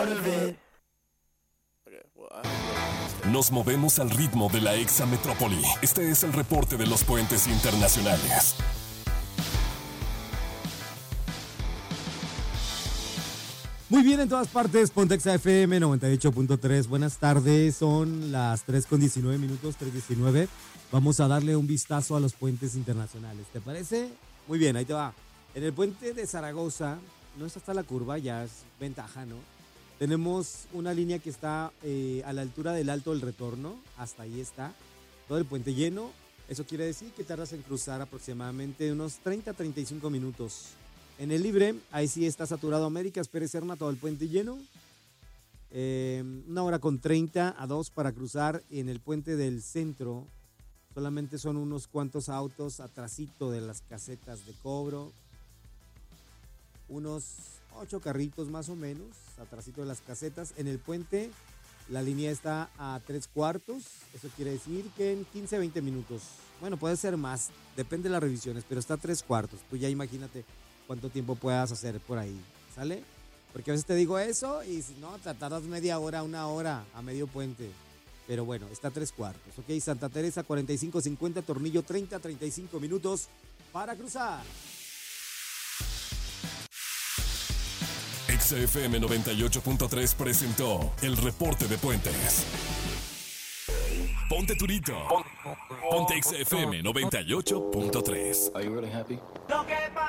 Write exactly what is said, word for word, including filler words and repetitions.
part of it. Nos movemos al ritmo de la exametrópoli. Este es el reporte de los puentes internacionales. Muy bien, en todas partes, Pontexa F M noventa y ocho punto tres. Buenas tardes, son las tres con diecinueve minutos, tres diecinueve. Vamos a darle un vistazo a los puentes internacionales, ¿te parece? Muy bien, ahí te va. En el puente de Zaragoza, no es hasta la curva, ya es ventaja, ¿no? Tenemos una línea que está eh, a la altura del Alto del Retorno, hasta ahí está, todo el puente lleno. Eso quiere decir que tardas en cruzar aproximadamente unos treinta a treinta y cinco minutos. En el Libre, ahí sí está saturado Américas, Pérez Serna, todo el puente lleno. Eh, una hora con treinta a dos para cruzar. En el puente del Centro, solamente son unos cuantos autos atrasito de las casetas de cobro. Unos ocho carritos más o menos, atrasito de las casetas. En el puente, la línea está a tres cuartos. Eso quiere decir que en quince a veinte minutos. Bueno, puede ser más, depende de las revisiones, pero está a tres cuartos. Pues ya imagínate cuánto tiempo puedas hacer por ahí, ¿sale? Porque a veces te digo eso y si no, te tardas media hora, una hora a medio puente. Pero bueno, está a tres cuartos, ¿ok? Santa Teresa, cuarenta y cinco cincuenta, Tornillo, treinta a treinta y cinco minutos para cruzar. X F M noventa y ocho punto tres presentó el reporte de puentes. Ponte Turito. Ponte X F M noventa y ocho punto tres. Are you really happy? Lo que